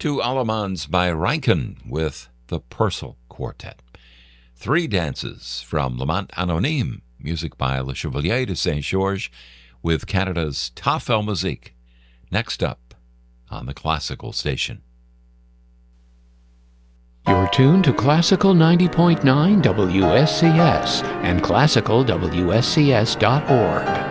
Two Allemans by Reichen with the Purcell Quartet. Three dances from Lamont Anonyme, music by Le Chevalier de Saint-Georges with Canada's Tafel Musique. Next up on the Classical Station. You're tuned to Classical 90.9 WSCS and classicalwscs.org.